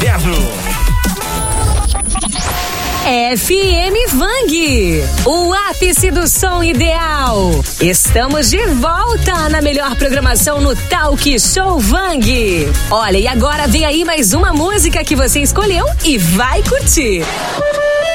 inverno. FM Vang, o ápice do som ideal. Estamos de volta na melhor programação no Talk Show Vang. Olha, e agora vem aí mais uma música que você escolheu e vai curtir.